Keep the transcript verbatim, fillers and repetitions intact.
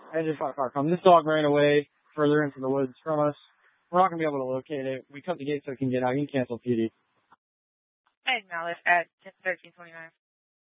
I just saw a car come. This dog ran away further into the woods from us. We're not going to be able to locate it. We cut the gate so it can get out. You can cancel P D. I acknowledge at thirteen twenty-nine.